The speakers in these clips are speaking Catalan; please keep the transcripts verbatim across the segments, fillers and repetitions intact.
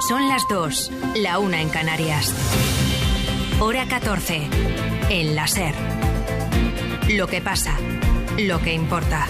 Son las dos, la una en Canarias. Hora catorce, en la SER. Lo que pasa, lo que importa.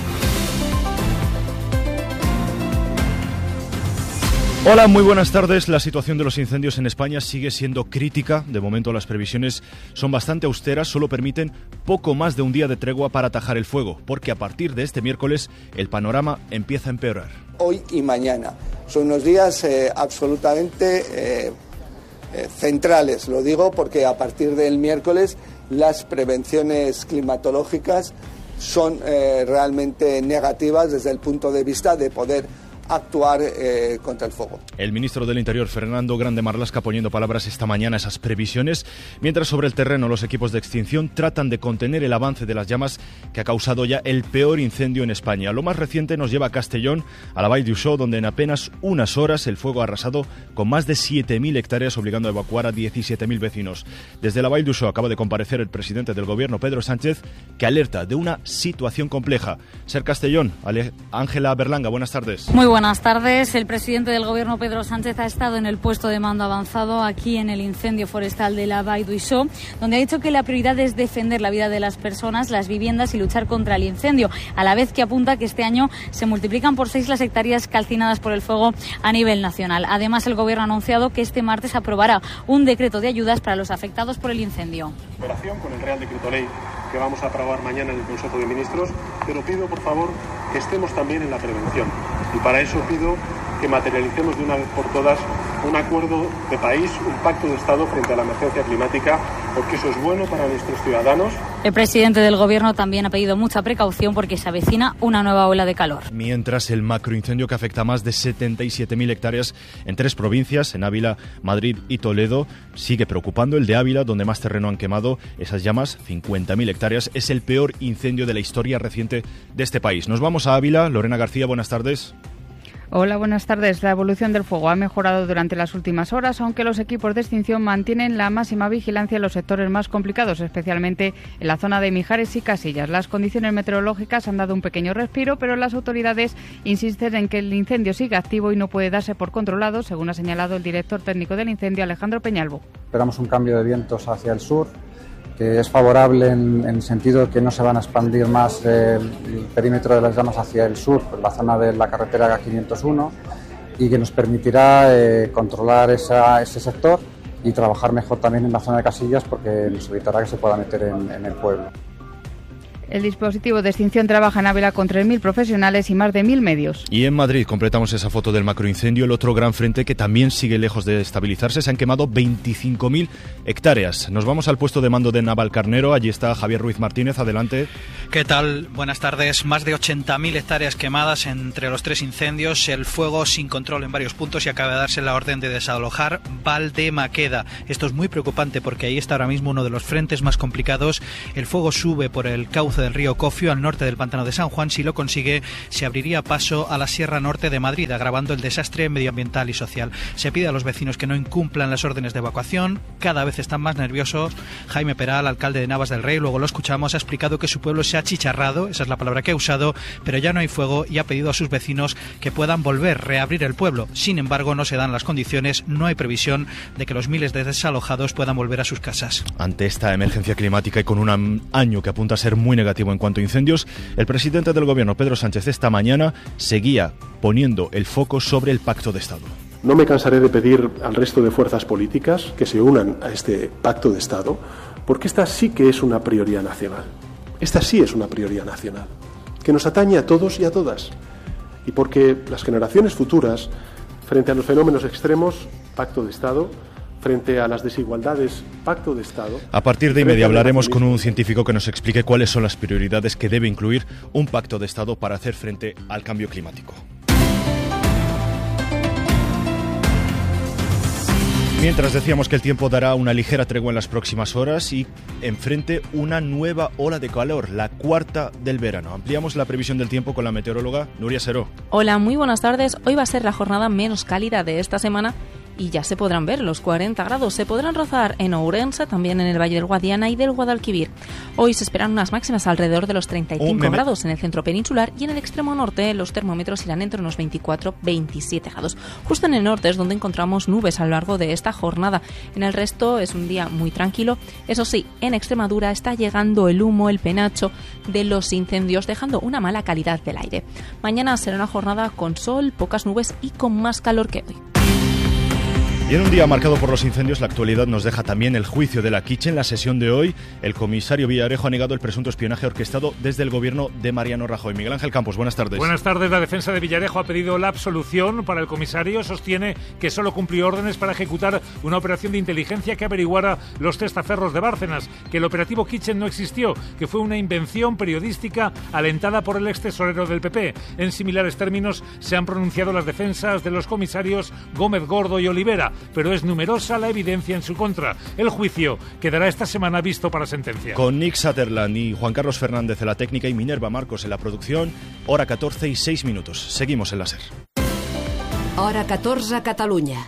Hola, muy buenas tardes. La situación de los incendios en España sigue siendo crítica. De momento las previsiones son bastante austeras, solo permiten poco más de un día de tregua para atajar el fuego, porque a partir de este miércoles el panorama empieza a empeorar. Hoy y mañana son unos días eh, absolutamente eh, eh, centrales, lo digo porque a partir del miércoles las prevenciones climatológicas son eh, realmente negativas desde el punto de vista de poder actuar eh, contra el fuego. El ministro del Interior, Fernando Grande Marlaska, poniendo palabras esta mañana a esas previsiones, mientras sobre el terreno los equipos de extinción tratan de contener el avance de las llamas que ha causado ya el peor incendio en España. Lo más reciente nos lleva a Castellón, a la Vall d'Uixó, donde en apenas unas horas el fuego ha arrasado con más de siete mil hectáreas, obligando a evacuar a diecisiete mil vecinos. Desde la Vall d'Uixó acaba de comparecer el presidente del gobierno, Pedro Sánchez, que alerta de una situación compleja. Ser Castellón, Ángela Berlanga, buenas tardes. Muy buenas tardes. El presidente del Gobierno, Pedro Sánchez, ha estado en el puesto de mando avanzado aquí en el incendio forestal de la Vall d'Uixó, donde ha dicho que la prioridad es defender la vida de las personas, las viviendas y luchar contra el incendio, a la vez que apunta que este año se multiplican por seis las hectáreas calcinadas por el fuego a nivel nacional. Además, el Gobierno ha anunciado que este martes aprobará un decreto de ayudas para los afectados por el incendio. Operación con el Real Decreto Ley que vamos a aprobar mañana en el Consejo de Ministros, pero pido, por favor, que estemos también en la prevención. Y para eso pido que materialicemos de una vez por todas un acuerdo de país, un pacto de Estado frente a la emergencia climática, porque eso es bueno para nuestros ciudadanos. El presidente del Gobierno también ha pedido mucha precaución porque se avecina una nueva ola de calor. Mientras el macroincendio que afecta a más de setenta y siete mil hectáreas en tres provincias, en Ávila, Madrid y Toledo, sigue preocupando. El de Ávila, donde más terreno han quemado esas llamas, cincuenta mil hectáreas, es el peor incendio de la historia reciente de este país. Nos vamos a Ávila. Lorena García, buenas tardes. Hola, buenas tardes. La evolución del fuego ha mejorado durante las últimas horas, aunque los equipos de extinción mantienen la máxima vigilancia en los sectores más complicados, especialmente en la zona de Mijares y Casillas. Las condiciones meteorológicas han dado un pequeño respiro, pero las autoridades insisten en que el incendio sigue activo y no puede darse por controlado, según ha señalado el director técnico del incendio, Alejandro Peñalvo. Esperamos un cambio de vientos hacia el sur, que es favorable en, en el sentido de que no se van a expandir más el, el perímetro de las llamas hacia el sur, por la zona de la carretera K quinientos uno, y que nos permitirá eh, controlar esa, ese sector y trabajar mejor también en la zona de Casillas, porque nos evitará que se pueda meter en, en el pueblo. El dispositivo de extinción trabaja en Ávila con tres mil profesionales y más de mil medios. Y en Madrid completamos esa foto del macroincendio, el otro gran frente que también sigue lejos de estabilizarse. Se han quemado veinticinco mil hectáreas. Nos vamos al puesto de mando de Navalcarnero. Allí está Javier Ruiz Martínez. Adelante. ¿Qué tal? Buenas tardes. Más de ochenta mil hectáreas quemadas entre los tres incendios. El fuego sin control en varios puntos y acaba de darse la orden de desalojar Valdemaqueda. Esto es muy preocupante porque ahí está ahora mismo uno de los frentes más complicados. El fuego sube por el cauce del río Cofio al norte del pantano de San Juan. Si lo consigue, se abriría paso a la Sierra Norte de Madrid, agravando el desastre medioambiental y social. Se pide a los vecinos que no incumplan las órdenes de evacuación. Cada vez están más nerviosos. Jaime Peral, alcalde de Navas del Rey, luego lo escuchamos, ha explicado que su pueblo se ha achicharrado, esa es la palabra que ha usado, pero ya no hay fuego y ha pedido a sus vecinos que puedan volver, reabrir el pueblo. Sin embargo, no se dan las condiciones, no hay previsión de que los miles de desalojados puedan volver a sus casas. Ante esta emergencia climática y con un año que apunta a ser muy negativo en cuanto a incendios, el presidente del gobierno, Pedro Sánchez, esta mañana seguía poniendo el foco sobre el pacto de Estado. No me cansaré de pedir al resto de fuerzas políticas que se unan a este pacto de Estado, porque esta sí que es una prioridad nacional. Esta sí es una prioridad nacional, que nos atañe a todos y a todas. Y porque las generaciones futuras, frente a los fenómenos extremos, pacto de Estado. Frente a las desigualdades, pacto de Estado. A partir de inmediato hablaremos con un científico que nos explique cuáles son las prioridades que debe incluir un pacto de Estado para hacer frente al cambio climático. Mientras decíamos que el tiempo dará una ligera tregua en las próximas horas y enfrente una nueva ola de calor, la cuarta del verano. Ampliamos la previsión del tiempo con la meteoróloga Nuria Seró. Hola, muy buenas tardes. Hoy va a ser la jornada menos cálida de esta semana y ya se podrán ver los cuarenta grados. Se podrán rozar en Ourense, también en el Valle del Guadiana y del Guadalquivir. Hoy se esperan unas máximas alrededor de los treinta y cinco oh, grados en el centro peninsular, y en el extremo norte los termómetros irán entre unos veinticuatro a veintisiete grados. Justo en el norte es donde encontramos nubes a lo largo de esta jornada. En el resto es un día muy tranquilo. Eso sí, en Extremadura está llegando el humo, el penacho de los incendios, dejando una mala calidad del aire. Mañana será una jornada con sol, pocas nubes y con más calor que hoy. Y en un día marcado por los incendios, la actualidad nos deja también el juicio de la Quiche. En la sesión de hoy, el comisario Villarejo ha negado el presunto espionaje orquestado desde el gobierno de Mariano Rajoy. Miguel Ángel Campos, buenas tardes. Buenas tardes. La defensa de Villarejo ha pedido la absolución para el comisario. Sostiene que solo cumplió órdenes para ejecutar una operación de inteligencia que averiguara los testaferros de Bárcenas, que el operativo Kitchen no existió, que fue una invención periodística alentada por el ex tesorero del P P. En similares términos se han pronunciado las defensas de los comisarios Gómez Gordo y Olivera, pero es numerosa la evidencia en su contra. El juicio quedará esta semana visto para sentencia. Con Nick Sutherland y Juan Carlos Fernández en la técnica y Minerva Marcos en la producción, hora catorce y seis minutos. Seguimos en la SER. Hora catorze, Catalunya.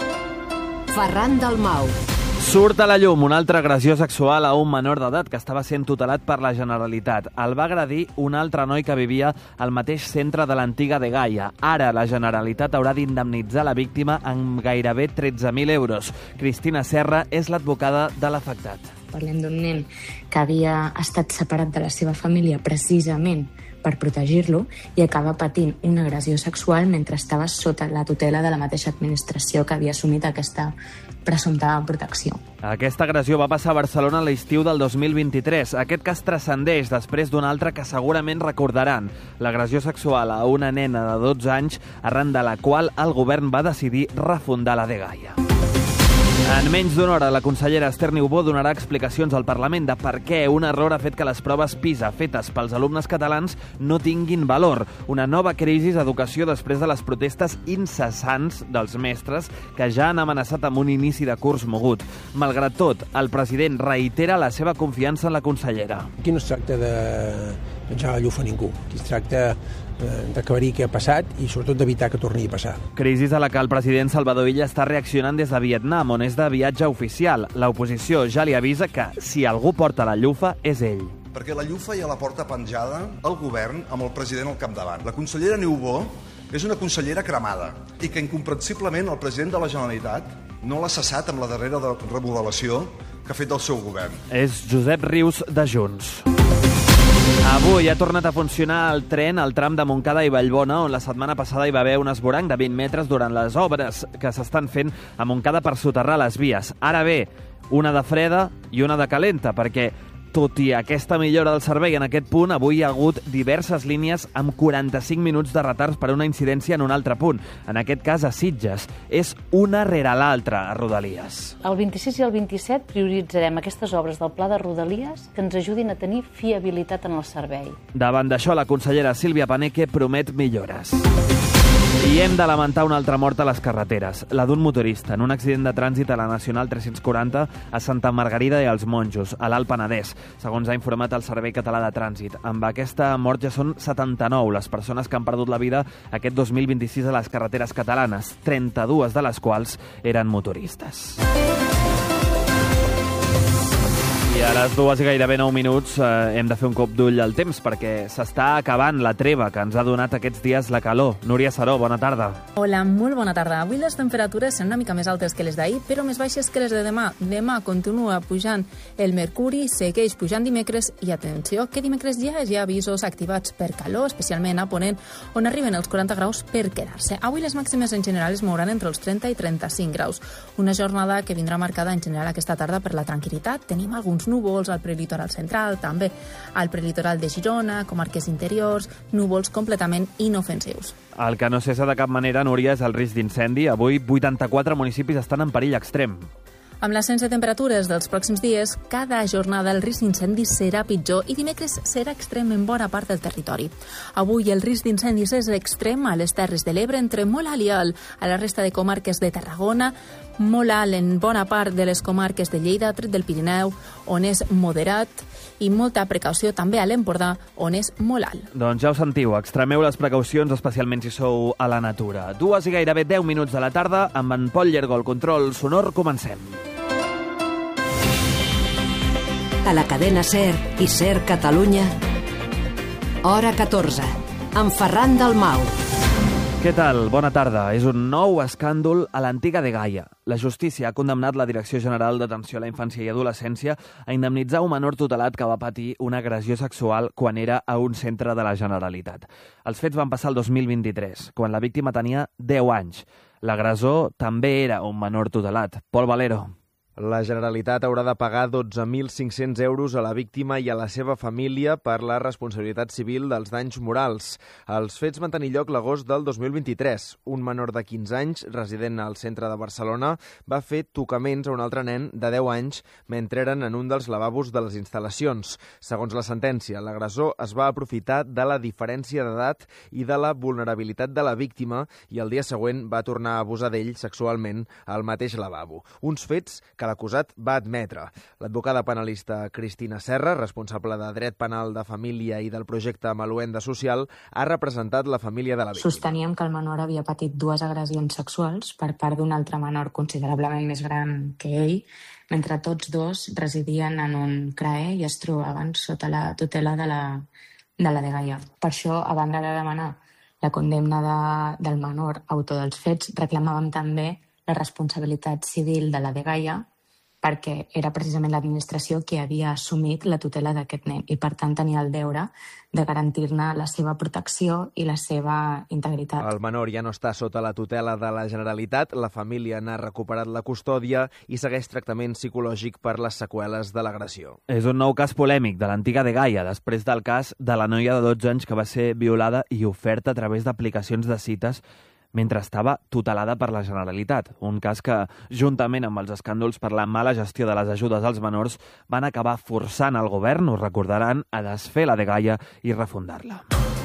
Ferran Dalmau. Surt a la llum una altra agressió sexual a un menor d'edat que estava sent tutelat per la Generalitat. El va agredir un altre noi que vivia al mateix centre de l'antiga de Gaia. Ara la Generalitat haurà d'indemnitzar la víctima amb gairebé tretze mil euros. Cristina Serra és l'advocada de l'afectat. Parlem d'un nen que havia estat separat de la seva família precisament per protegir-lo i acaba patint una agressió sexual mentre estava sota la tutela de la mateixa administració que havia assumit aquesta presumpta protecció. Aquesta agressió va passar a Barcelona a l'estiu del dos mil vint-i-tres. Aquest cas transcendeix després d'un altre que segurament recordaran, l'agressió sexual a una nena de dotze anys, arran de la qual el govern va decidir refundar la dgaia. En menys d'una hora, la consellera Esther Niubó donarà explicacions al Parlament de per què un error ha fet que les proves PISA fetes pels alumnes catalans no tinguin valor. Una nova crisi d'educació després de les protestes incessants dels mestres que ja han amenaçat amb un inici de curs mogut. Malgrat tot, el president reitera la seva confiança en la consellera. Aquí no es tracta de menjar la llufa a ningú. Aquí es tracta d'aclarir què ha passat i sobretot d'evitar que torni a passar. Crisi a la que el president Salvador Illa està reaccionant des de Vietnam, on és de viatge oficial. L'oposició ja li avisa que si algú porta la llufa és ell. Perquè la llufa ja la porta penjada el govern amb el president al capdavant. La consellera Niubó és una consellera cremada i que incomprensiblement el president de la Generalitat no l'ha cessat amb la darrera remodelació que ha fet del seu govern. És Josep Rius de Junts. Avui ha tornat a funcionar el tren al tram de Montcada i Vallbona, on la setmana passada hi va haver un esborrany de vint metres durant les obres que s'estan fent a Montcada per soterrar les vies. Ara bé, una de freda i una de calenta, perquè tot i aquesta millora del servei en aquest punt, avui hi ha hagut diverses línies amb quaranta-cinc minuts de retards per una incidència en un altre punt. En aquest cas, a Sitges. És una rere l'altra a Rodalies. El vint-i-sis i el vint-i-set prioritzarem aquestes obres del Pla de Rodalies que ens ajudin a tenir fiabilitat en el servei. Davant d'això, la consellera Sílvia Paneque promet millores. I hem de lamentar una altra mort a les carreteres, la d'un motorista en un accident de trànsit a la Nacional tres-cents quaranta a Santa Margarida i els Monjos, a l'Alt Penedès, segons ha informat el Servei Català de Trànsit. Amb aquesta mort ja són setanta-nou les persones que han perdut la vida aquest dos mil vint-i-sis a les carreteres catalanes, trenta-dues de les quals eren motoristes. I a les dues i gairebé nou minuts eh, hem de fer un cop d'ull al temps perquè s'està acabant la treva que ens ha donat aquests dies la calor. Núria Saró, bona tarda. Hola, molt bona tarda. Avui les temperatures són una mica més altes que les d'ahir, però més baixes que les de demà. Demà continua pujant el mercuri, segueix pujant dimecres i atenció que dimecres ja hi ha avisos activats per calor, especialment a Ponent, on arriben els quaranta graus per quedar-se. Avui les màximes en general es mouran entre els trenta i trenta-cinc graus. Una jornada que vindrà marcada en general aquesta tarda per la tranquil·litat. Tenim alguns núvols al prelitoral central, també al prelitoral de Girona, comarques interiors, núvols completament inofensius. El que no cessa de cap manera, Núria, és el risc d'incendi. Avui vuitanta-quatre municipis estan en perill extrem. Amb l'ascens de temperatures dels pròxims dies, cada jornada el risc d'incendis serà pitjor i dimecres serà extrem en bona part del territori. Avui el risc d'incendis és extrem a les Terres de l'Ebre, entre molt alt i alt, a la resta de comarques de Tarragona, molt alt en bona part de les comarques de Lleida, tret del Pirineu, on és moderat, i molta precaució també a l'Empordà, on és molt alt. Doncs ja ho sentiu, extremeu les precaucions, especialment si sou a la natura. Dues i gairebé deu minuts de la tarda, amb en Pol Llergo, el control sonor, comencem. A la cadena SER i SER Catalunya, hora catorze, amb Ferran Dalmau. Què tal? Bona tarda. És un nou escàndol a l'antiga de Gaia. La justícia ha condemnat la Direcció General d'Atenció a la Infància i Adolescència a indemnitzar un menor tutelat que va patir una agressió sexual quan era a un centre de la Generalitat. Els fets van passar el dos mil vint-i-tres, quan la víctima tenia deu anys. L'agressor també era un menor tutelat. Pol Valero. La Generalitat haurà de pagar dotze mil cinc-cents euros a la víctima i a la seva família per la responsabilitat civil dels danys morals. Els fets van tenir lloc l'agost del dos mil vint-i-tres. Un menor de quinze anys, resident al centre de Barcelona, va fer tocaments a un altre nen de deu anys mentre eren en un dels lavabos de les instal·lacions. Segons la sentència, l'agressor es va aprofitar de la diferència d'edat i de la vulnerabilitat de la víctima i el dia següent va tornar a abusar d'ell sexualment al mateix lavabo. Uns fets que que l'acusat va admetre. L'advocada penalista Cristina Serra, responsable de dret penal de família i del projecte Maluenda Social, ha representat la família de la víctima. Sosteníem que el menor havia patit dues agressions sexuals per part d'un altre menor considerablement més gran que ell, mentre tots dos residien en un C R A E i es trobaven sota la tutela de la, de la dgaia. Per això, a banda de demanar la condemna de, del menor autor dels fets, reclamàvem també la responsabilitat civil de la dgaia, perquè era precisament l'administració que havia assumit la tutela d'aquest nen i, per tant, tenia el deure de garantir-ne la seva protecció i la seva integritat. El menor ja no està sota la tutela de la Generalitat, la família n'ha recuperat la custòdia i segueix tractament psicològic per les seqüeles de l'agressió. És un nou cas polèmic de l'antiga de Gaia, després del cas de la noia de dotze anys que va ser violada i oferta a través d'aplicacions de cites mentre estava tutelada per la Generalitat. Un cas que, juntament amb els escàndols per la mala gestió de les ajudes als menors, van acabar forçant el govern, ho recordaran, a desfer la dgaia i refundar-la.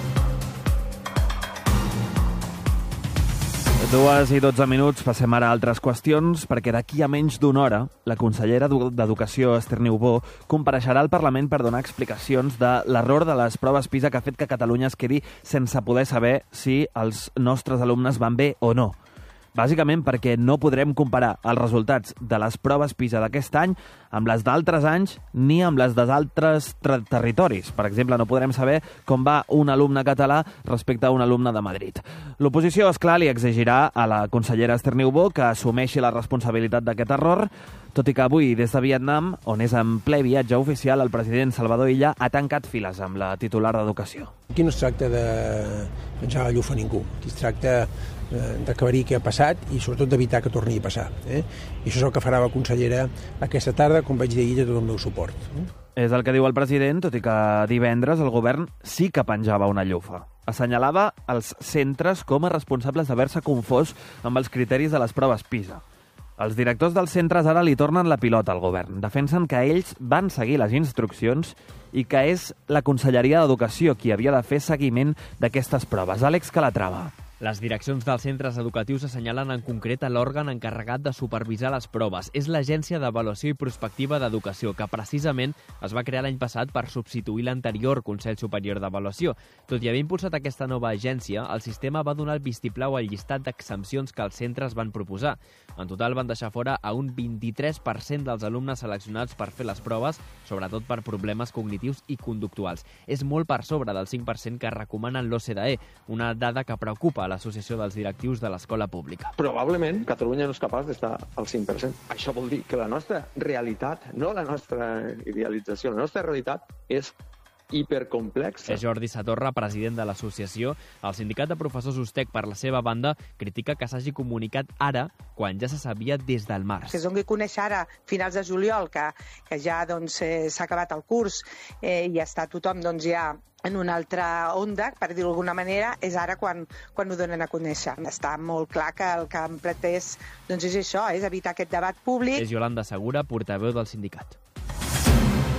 Dues i dotze minuts, passem ara a altres qüestions, perquè d'aquí a menys d'una hora la consellera d'Educació, Esther Niubó, compareixerà al Parlament per donar explicacions de l'error de les proves PISA que ha fet que Catalunya es quedi sense poder saber si els nostres alumnes van bé o no. Bàsicament perquè no podrem comparar els resultats de les proves PISA d'aquest any amb les d'altres anys ni amb les d'altres territoris. Per exemple, no podrem saber com va un alumne català respecte a un alumne de Madrid. L'oposició, esclar, li exigirà a la consellera Esther Niubó que assumeixi la responsabilitat d'aquest error, tot i que avui, des de Vietnam, on és en ple viatge oficial, el president Salvador Illa ha tancat files amb la titular d'Educació. Aquí no es tracta de menjar la llufa a ningú. Aquí es tracta d'aclarir què ha passat i sobretot d'evitar que torni a passar. Eh? I això és el que farà la consellera aquesta tarda, com vaig dir ahir, de tot el meu suport. Eh? És el que diu el president, tot i que divendres el govern sí que penjava una llufa. Assenyalava els centres com a responsables d'haver-se confós amb els criteris de les proves PISA. Els directors dels centres ara li tornen la pilota al govern. Defensen que ells van seguir les instruccions i que és la Conselleria d'Educació qui havia de fer seguiment d'aquestes proves. Àlex Calatrava. Les direccions dels centres educatius assenyalen en concret a l'òrgan encarregat de supervisar les proves. És l'Agència d'Avaluació i Prospectiva d'Educació, que precisament es va crear l'any passat per substituir l'anterior Consell Superior d'Avaluació. Tot i haver impulsat aquesta nova agència, el sistema va donar el vistiplau al llistat d'exempcions que els centres van proposar. En total van deixar fora a un vint-i-tres per cent dels alumnes seleccionats per fer les proves, sobretot per problemes cognitius i conductuals. És molt per sobre del cinc per cent que recomanen l'O C D E, una dada que preocupa a l'Associació dels Directius de l'Escola Pública. Probablement Catalunya no és capaç d'estar al cinc per cent. Això vol dir que la nostra realitat, no la nostra idealització, la nostra realitat és hipercomplexa. És Jordi Satorra, president de l'associació. El sindicat de professors USTEC, per la seva banda, critica que s'hagi comunicat ara, quan ja se sabia des del març. Que es doni a conèixer ara, finals de juliol, que, que ja doncs, eh, s'ha acabat el curs eh, i està tothom doncs, ja en una altra onda, per dir-ho d'alguna manera, és ara quan, quan ho donen a conèixer. Està molt clar que el que han pretès doncs és això, és evitar aquest debat públic. És Yolanda Segura, portaveu del sindicat.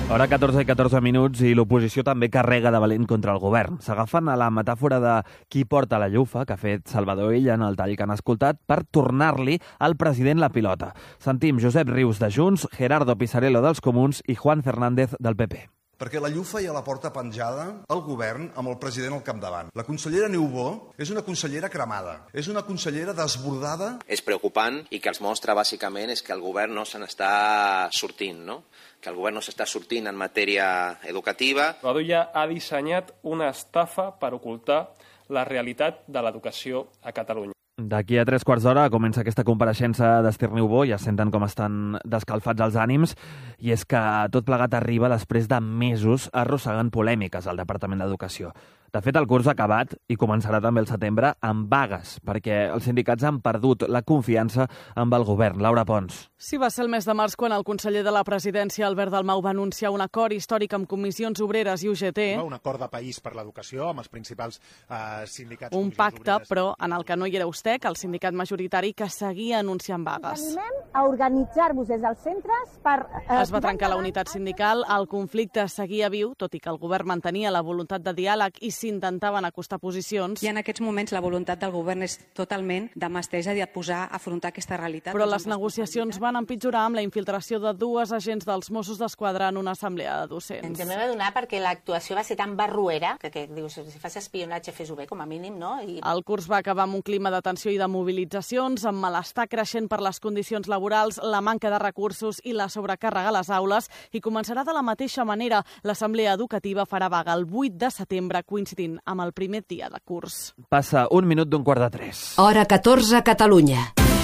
Hora catorze i catorze minuts i l'oposició també carrega de valent contra el govern. S'agafen a la metàfora de qui porta la llufa, que ha fet Salvador Illa en el tall que han escoltat, per tornar-li al president la pilota. Sentim Josep Rius de Junts, Gerardo Pisarello dels Comuns i Juan Fernández del P P. Perquè la llufa ja la porta penjada el govern amb el president al capdavant. La consellera Niubó és una consellera cremada, és una consellera desbordada. És preocupant i que els mostra bàsicament és que el govern no se n'està sortint, no? Que el govern no s'està sortint en matèria educativa. Badulla ha dissenyat una estafa per ocultar la realitat de l'educació a Catalunya. D'aquí a tres quarts d'hora comença aquesta compareixença d'Ester Niubó, ja senten com estan descalfats els ànims, i és que tot plegat arriba després de mesos arrossegant polèmiques al Departament d'Educació. De fet, el curs ha acabat i començarà també el setembre amb vagues, perquè els sindicats han perdut la confiança amb el govern. Laura Pons. Sí, va ser el mes de març quan el conseller de la presidència, Albert Dalmau, va anunciar un acord històric amb comissions obreres i U G T. Un acord de país per l'educació amb els principals eh, sindicats. Un pacte, però en el que no hi era Ustec, el sindicat majoritari, que seguia anunciant vagues. Animem a organitzar-vos des dels centres per... Eh, es va trencar la unitat sindical, el conflicte seguia viu, tot i que el govern mantenia la voluntat de diàleg i s'intentaven acostar posicions. I en aquests moments la voluntat del govern és totalment de mà estesa i de posar a afrontar aquesta realitat. Però les negociacions van empitjorar amb la infiltració de dues agents dels Mossos d'Esquadra en una assemblea de docents. Ens hem d'adonar perquè l'actuació va ser tan barruera que, que dius, si fas espionatge, fes-ho bé, com a mínim, no? I... El curs va acabar amb un clima de tensió i de mobilitzacions, amb malestar creixent per les condicions laborals, la manca de recursos i la sobrecàrrega a les aules, i començarà de la mateixa manera. L'assemblea educativa farà vaga el vuit de setembre, coincidint amb el primer dia de curs. Passa un minut d'un quart de tres. Hora catorze a Catalunya.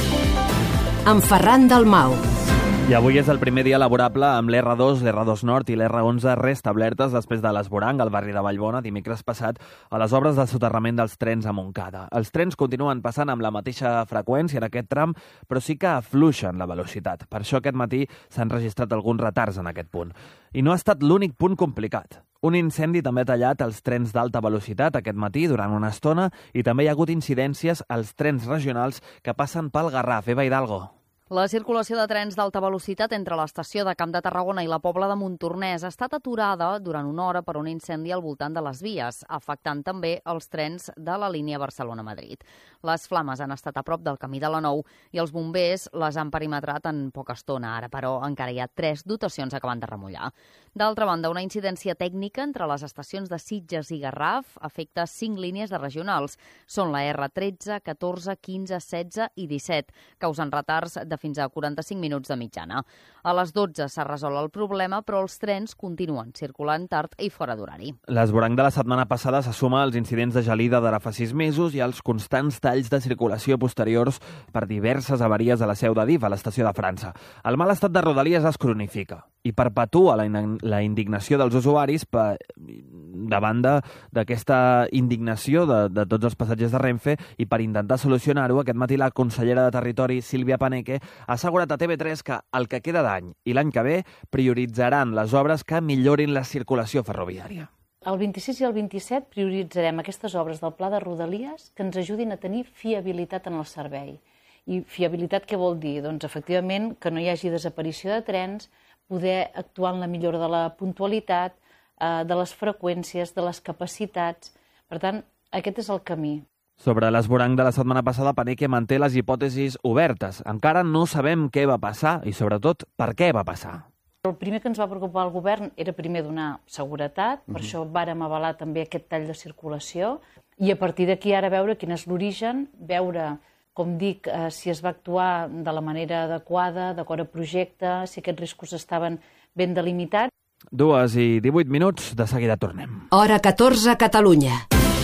Amb Ferran Dalmau. I avui és el primer dia laborable amb l'R dos, l'R dos Nord i l'R onze restablertes després de l'esborang al barri de Vallbona dimecres passat a les obres de soterrament dels trens a Montcada. Els trens continuen passant amb la mateixa freqüència en aquest tram, però sí que afluixen la velocitat. Per això aquest matí s'han registrat alguns retards en aquest punt. I no ha estat l'únic punt complicat. Un incendi també ha tallat els trens d'alta velocitat aquest matí durant una estona i també hi ha hagut incidències als trens regionals que passen pel Garraf. Eva Hidalgo. La circulació de trens d'alta velocitat entre l'estació de Camp de Tarragona i la Pobla de Montornès ha estat aturada durant una hora per un incendi al voltant de les vies, afectant també els trens de la línia Barcelona-Madrid. Les flames han estat a prop del camí de la Nou i els bombers les han perimetrat en poca estona. Ara, però, encara hi ha tres dotacions acabant de remullar. D'altra banda, una incidència tècnica entre les estacions de Sitges i Garraf afecta cinc línies de regionals. Són la R tretze, catorze, quinze, setze i disset, causant retards de fins a quaranta-cinc minuts de mitjana. A les dotze s'ha resolt el problema, però els trens continuen circulant tard i fora d'horari. L'esborang de la setmana passada se suma als incidents de gelida d'ara fa sis mesos i als constants talls de circulació posteriors per diverses avaries a la seu d'Adif, a l'estació de França. El mal estat de Rodalies es cronifica i perpetua la, in la indignació dels usuaris per, davant d'aquesta indignació de, de tots els passatgers de Renfe, i per intentar solucionar-ho, aquest matí la consellera de Territori, Sílvia Paneque, ha assegurat a T V tres que el que queda d'any i l'any que ve prioritzaran les obres que millorin la circulació ferroviària. El vint-i-sis i el vint-i-set prioritzarem aquestes obres del Pla de Rodalies que ens ajudin a tenir fiabilitat en el servei. I fiabilitat què vol dir? Doncs efectivament que no hi hagi desaparició de trens, poder actuar en la millora de la puntualitat, eh, de les freqüències, de les capacitats. Per tant, aquest és el camí. Sobre l'esborang de la setmana passada, Paneque manté les hipòtesis obertes. Encara no sabem què va passar i, sobretot, per què va passar. El primer que ens va preocupar al govern era primer donar seguretat, per Mhm. això vàrem avalar també aquest tall de circulació, i a partir d'aquí ara veure quin és l'origen, veure, com dic, eh, si es va actuar de la manera adequada, d'acord a projecte, si aquests riscos estaven ben delimitats. Dues i divuit minuts, de seguida tornem. Hora catorze a Catalunya.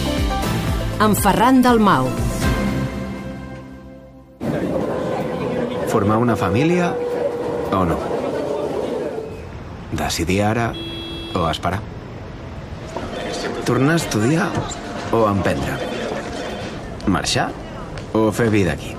Amb Ferran Dalmau. Formar una família o no? Decidir ara o esperar? Tornar a estudiar o emprendre? Marxar o fer vida aquí?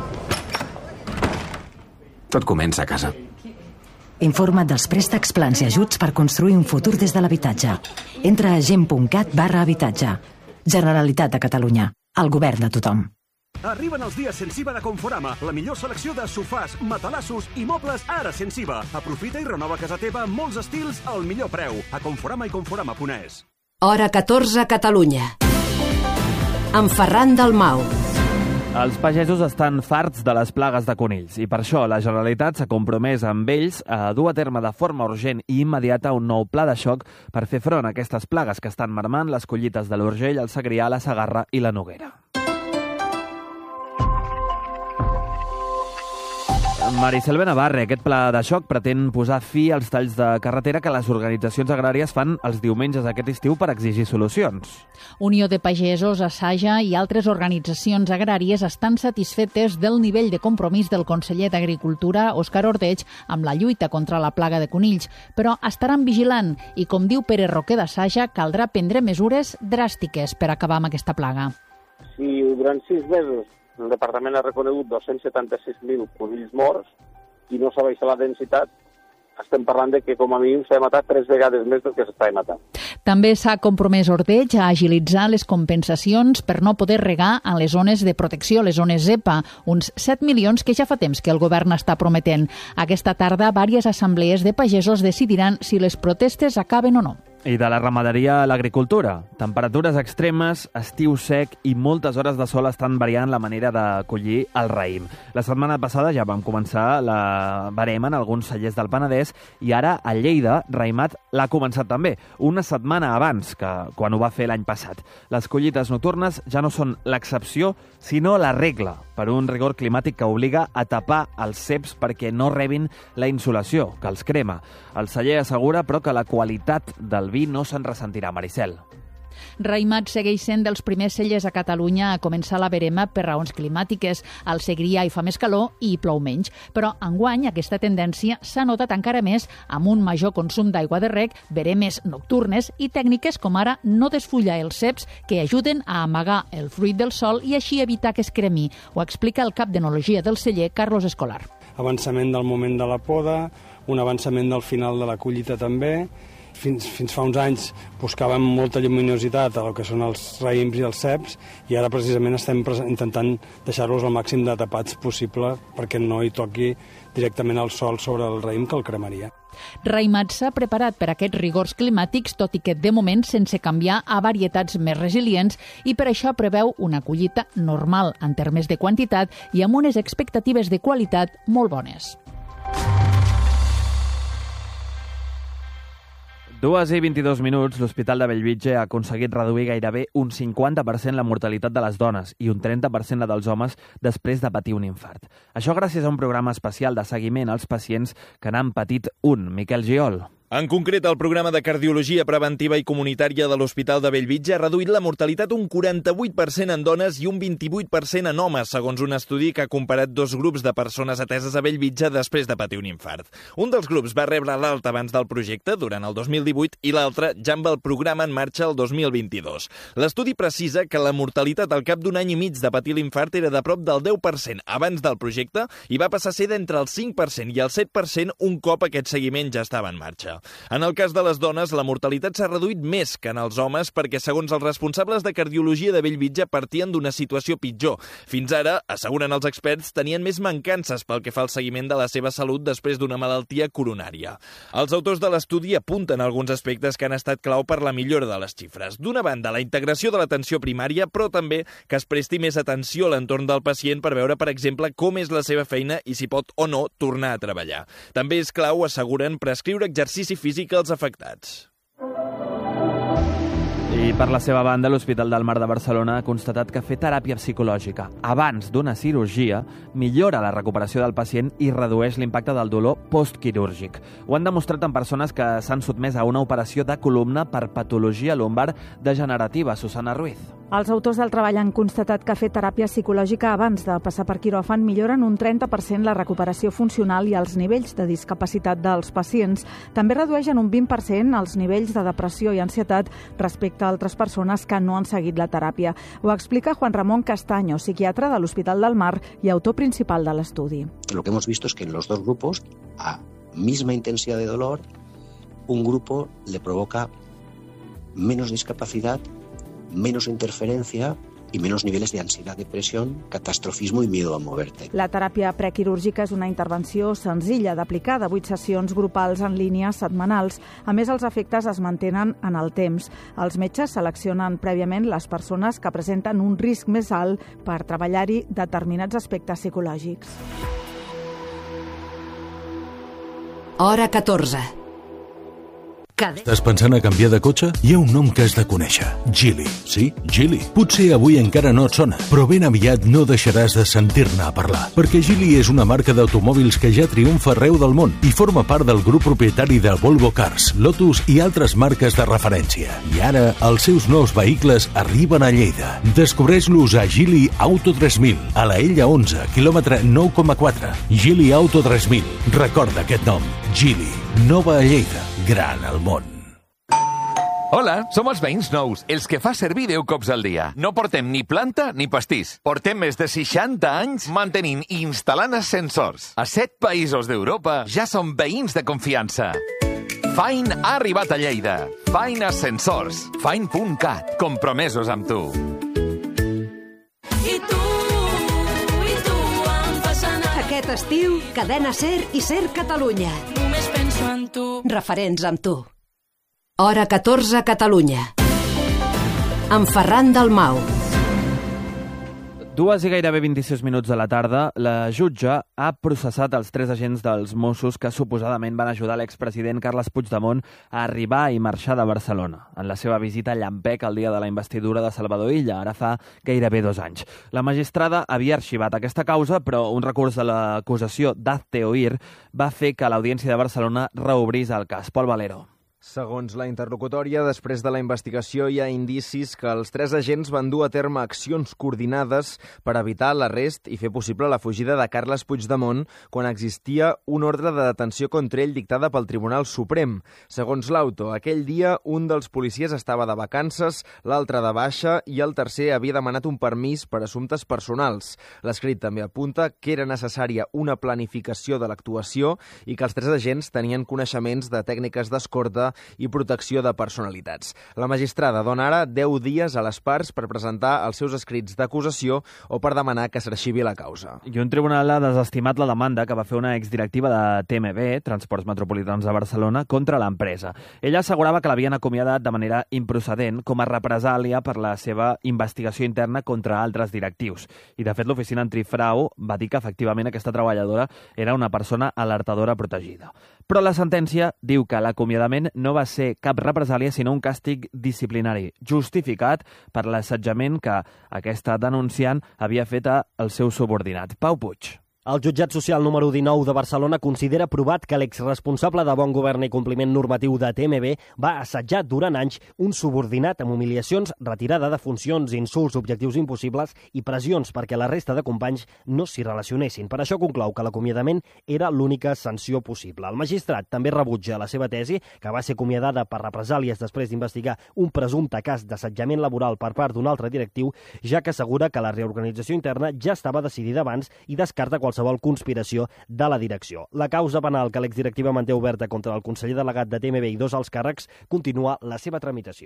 Tot comença a casa. Informa't dels préstecs, plans i ajuts per construir un futur des de l'habitatge. Entra a gent punt cat barra habitatge. Generalitat de Catalunya. El govern de tothom. Arriben els dies sense I V A de Conforama, la millor selecció de sofàs, matalassos i mobles ara sense I V A. Aprofita i renova casa teva amb molts estils al millor preu. A Conforama i Conforama punt es. Hora catorze, Catalunya. Amb Ferran Dalmau. Els pagesos estan farts de les plagues de conills i per això la Generalitat s'ha compromès amb ells a dur a terme de forma urgent i immediata un nou pla de xoc per fer front a aquestes plagues que estan marmant les collites de l'Urgell, el Segrià, la Segarra i la Noguera. Maricel Benavarre, aquest pla de xoc pretén posar fi als talls de carretera que les organitzacions agràries fan els diumenges d'aquest estiu per exigir solucions. Unió de Pagesos, Assaja i altres organitzacions agràries estan satisfetes del nivell de compromís del conseller d'Agricultura, Òscar Ordeig, amb la lluita contra la plaga de conills, però estaran vigilant i, com diu Pere Roquer d'Assaja, caldrà prendre mesures dràstiques per acabar amb aquesta plaga. Si durant sis mesos el departament ha reconegut dos-cents setanta-sis mil conills morts i no s'ha baixat la densitat, estem parlant de que com a mínim s'ha matat tres vegades més del que s'estava matant. També s'ha compromès Ordeig a agilitzar les compensacions per no poder regar a les zones de protecció, les zones ZEPA, uns set milions que ja fa temps que el govern està prometent. Aquesta tarda, diverses assemblees de pagesos decidiran si les protestes acaben o no. I de la ramaderia a l'agricultura. Temperatures extremes, estiu sec i moltes hores de sol estan variant la manera de collir el raïm. La setmana passada ja vam començar la verema en alguns cellers del Penedès i ara a Lleida, raïmat l'ha començat també, una setmana abans que quan ho va fer l'any passat. Les collites nocturnes ja no són l'excepció, sinó la regla, per un rigor climàtic que obliga a tapar els ceps perquè no rebin la insolació, que els crema. El celler assegura, però, que la qualitat del vi no se'n ressentirà, Maricel. Raïmat segueix sent dels primers cellers a Catalunya a començar la verema per raons climàtiques. Al Segrià hi fa més calor i hi plou menys. Però enguany aquesta tendència s'ha notat encara més amb un major consum d'aigua de reg, veremes nocturnes i tècniques com ara no desfullar els ceps que ajuden a amagar el fruit del sol i així evitar que es cremi. Ho explica el cap d'enologia del celler, Carlos Escolar. Avançament del moment de la poda, un avançament del final de la collita també. Fins, fins fa uns anys buscàvem molta lluminositat a lo que són els raïms i els ceps i ara precisament estem intentant deixar-los al màxim de tapats possible perquè no hi toqui directament el sol sobre el raïm que el cremaria. Raïmat s'ha preparat per aquests rigors climàtics, tot i que de moment sense canviar a varietats més resilients i per això preveu una collita normal en termes de quantitat i amb unes expectatives de qualitat molt bones. Dues i vint-i-dos minuts, l'Hospital de Bellvitge ha aconseguit reduir gairebé un cinquanta per cent la mortalitat de les dones i un trenta per cent la dels homes després de patir un infart. Això gràcies a un programa especial de seguiment als pacients que n'han patit un. Miquel Giol. En concret, el programa de cardiologia preventiva i comunitària de l'Hospital de Bellvitge ha reduït la mortalitat un quaranta-vuit per cent en dones i un vint-i-vuit per cent en homes, segons un estudi que ha comparat dos grups de persones ateses a Bellvitge després de patir un infart. Un dels grups va rebre l'alta abans del projecte, durant el dos mil divuit, i l'altre ja amb el programa en marxa el dos mil vint-i-dos. L'estudi precisa que la mortalitat al cap d'un any i mig de patir l'infart era de prop del deu per cent abans del projecte i va passar a ser d'entre el cinc per cent i el set per cent un cop aquest seguiment ja estava en marxa. En el cas de les dones, la mortalitat s'ha reduït més que en els homes perquè, segons els responsables de cardiologia de Bellvitge, partien d'una situació pitjor. Fins ara, asseguren els experts, tenien més mancances pel que fa al seguiment de la seva salut després d'una malaltia coronària. Els autors de l'estudi apunten alguns aspectes que han estat clau per la millora de les xifres. D'una banda, la integració de l'atenció primària, però també que es presti més atenció a l'entorn del pacient per veure, per exemple, com és la seva feina i si pot o no tornar a treballar. També és clau, asseguren, prescriure exercici físic als afectats. I per la seva banda, l'Hospital del Mar de Barcelona ha constatat que fer teràpia psicològica abans d'una cirurgia millora la recuperació del pacient i redueix l'impacte del dolor postquirúrgic. Ho han demostrat en persones que s'han sotmès a una operació de columna per patologia lumbar degenerativa. Susana Ruiz. Els autors del treball han constatat que fer teràpia psicològica abans de passar per quiròfan milloren un trenta per cent la recuperació funcional i els nivells de discapacitat dels pacients. També redueixen un vint per cent els nivells de depressió i ansietat respecte a altres persones que no han seguit la teràpia. Ho explica Juan Ramón Castaño, psiquiatre de l'Hospital del Mar i autor principal de l'estudi. Lo que hemos visto es que en los dos grupos, a misma intensidad de dolor, un grupo le provoca menos discapacidad, menos interferencia y menos niveles de ansiedad, depresión, catastrofismo y miedo a moverte. La teràpia prequirúrgica és una intervenció senzilla d'aplicar de vuit sessions grupals en línia setmanals. A més, els efectes es mantenen en el temps. Els metges seleccionen prèviament les persones que presenten un risc més alt per treballar-hi determinats aspectes psicològics. Hora catorze. Estàs pensant a canviar de cotxe? Hi ha un nom que has de conèixer. Geely. Sí, Geely. Potser avui encara no et sona, però ben aviat no deixaràs de sentir-ne a parlar, perquè Geely és una marca d'automòbils que ja triomfa arreu del món i forma part del grup propietari de Volvo Cars, Lotus i altres marques de referència. I ara els seus nous vehicles arriben a Lleida. Descobreix-los a Geely Auto tres mil, a la Ella onze, quilòmetre nou coma quatre. Geely Auto tres mil. Recorda aquest nom. Geely. Nova a Lleida. Gran al món. Hola, som els veïns nous, els que fa servir deu cops al dia. No portem ni planta ni pastís. Portem més de seixanta anys mantenint i instal·lant ascensors. A set països d'Europa ja som veïns de confiança. Fine ha arribat a Lleida. Fine Ascensors. Fine punt cat. Compromesos amb tu. I tu, i tu em fas anar. Aquest estiu, Cadena Ser i Ser Catalunya. Només penso en tu. Referents amb tu. Hora catorze, Catalunya. Amb Ferran Dalmau. Dues i gairebé vint-i-sis minuts de la tarda, la jutge ha processat els tres agents dels Mossos que suposadament van ajudar l'expresident Carles Puigdemont a arribar i marxar de Barcelona en la seva visita a Llampec el dia de la investidura de Salvador Illa, ara fa gairebé dos anys. La magistrada havia arxivat aquesta causa, però un recurs de l'acusació d'Azte Oír va fer que l'Audiència de Barcelona reobrís el cas. Pol Valero. Segons la interlocutòria, després de la investigació hi ha indicis que els tres agents van dur a terme accions coordinades per evitar l'arrest i fer possible la fugida de Carles Puigdemont quan existia un ordre de detenció contra ell dictada pel Tribunal Suprem. Segons l'auto, aquell dia un dels policies estava de vacances, l'altre de baixa i el tercer havia demanat un permís per assumptes personals. L'escrit també apunta que era necessària una planificació de l'actuació i que els tres agents tenien coneixements de tècniques d'escorta i protecció de personalitats. La magistrada dona ara deu dies a les parts per presentar els seus escrits d'acusació o per demanar que s'arxivi la causa. I un tribunal ha desestimat la demanda que va fer una exdirectiva de T M B, Transports Metropolitans de Barcelona, contra l'empresa. Ella assegurava que l'havien acomiadat de manera improcedent com a represàlia per la seva investigació interna contra altres directius. I, de fet, l'oficina antifrau va dir que, efectivament, aquesta treballadora era una persona alertadora protegida. Però la sentència diu que l'acomiadament no va ser cap represàlia, sinó un càstig disciplinari justificat per l'assetjament que aquesta denunciant havia fet al seu subordinat. Pau Puig. El jutjat social número dinou de Barcelona considera provat que l'exresponsable de Bon Govern i Compliment Normatiu de T M B va assetjar durant anys un subordinat amb humiliacions, retirada de funcions, insults, objectius impossibles i pressions perquè la resta de companys no s'hi relacionessin. Per això conclou que l'acomiadament era l'única sanció possible. El magistrat també rebutja la seva tesi, que va ser acomiadada per represàlies després d'investigar un presumpte cas d'assetjament laboral per part d'un altre directiu, ja que assegura que la reorganització interna ja estava decidida abans i descarta qualsevol qualsevol conspiració de la direcció. La causa penal que l'exdirectiva manté oberta contra el conseller delegat de T M B i dos alts càrrecs continua la seva tramitació.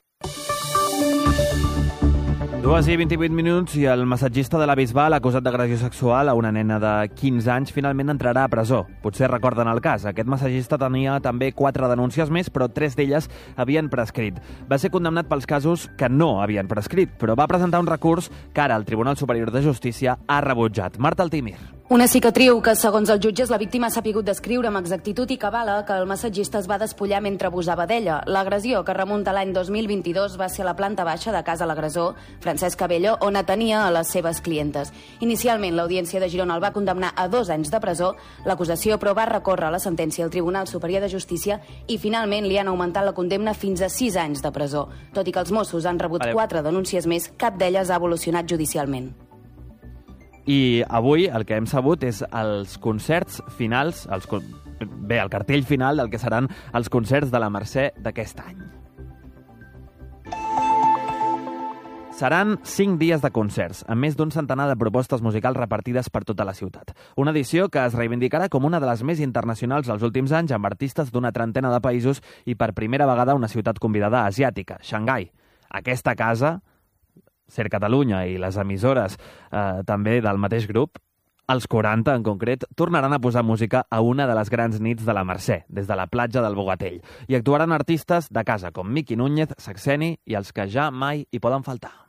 Dues i vint-i-vuit minuts i el massatgista de la Bisbal, acusat d'agressió sexual a una nena de quinze anys, finalment entrarà a presó. Potser recorden el cas. Aquest massatgista tenia també quatre denúncies més, però tres d'elles havien prescrit. Va ser condemnat pels casos que no havien prescrit, però va presentar un recurs que ara el Tribunal Superior de Justícia ha rebutjat. Marta Altimir. Una cicatriu que, segons els jutges, la víctima s'ha pogut descriure amb exactitud i que avala que el massatgista es va despullar mentre abusava d'ella. L'agressió, que remunta l'any dos mil vint-i-dos, va ser a la planta baixa de casa l'agressor, Francesc Cabello, on atenia a les seves clientes. Inicialment, l'Audiència de Girona el va condemnar a dos anys de presó. L'acusació, però, va recórrer la sentència al Tribunal Superior de Justícia i, finalment, li han augmentat la condemna fins a sis anys de presó. Tot i que els Mossos han rebut quatre denúncies més, cap d'elles ha evolucionat judicialment. I avui el que hem sabut és els concerts finals, els, bé, el cartell final del que seran els concerts de la Mercè d'aquest any. Seran cinc dies de concerts, amb més d'un centenar de propostes musicals repartides per tota la ciutat. Una edició que es reivindicarà com una de les més internacionals dels últims anys, amb artistes d'una trentena de països i per primera vegada una ciutat convidada asiàtica, Xangai. Aquesta casa Ser Catalunya i les emissores eh, també del mateix grup, els quaranta en concret, tornaran a posar música a una de les grans nits de la Mercè, des de la platja del Bogatell, i actuaran artistes de casa com Miqui Núñez, Saxeni i els que ja mai hi poden faltar.